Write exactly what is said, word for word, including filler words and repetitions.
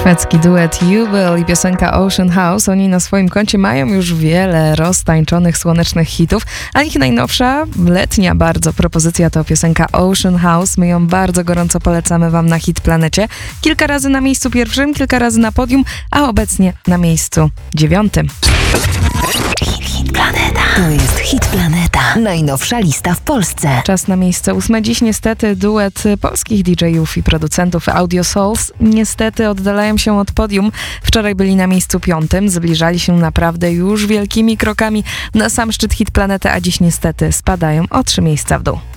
Szwedzki duet Jubel i piosenka Ocean House. Oni na swoim koncie mają już wiele roztańczonych, słonecznych hitów, a ich najnowsza, letnia bardzo propozycja to piosenka Ocean House. My ją bardzo gorąco polecamy wam na Hit Planecie. Kilka razy na miejscu pierwszym, kilka razy na podium, a obecnie na miejscu dziewiątym. Hit, hit Planeta. To jest Hit Planeta. Najnowsza lista w Polsce. Czas na miejsce ósme. Dziś niestety duet polskich didżejów i producentów Audio Souls niestety oddalają się od podium. Wczoraj byli na miejscu piątym, zbliżali się naprawdę już wielkimi krokami na sam szczyt Hit Planety, a dziś niestety spadają o trzy miejsca w dół.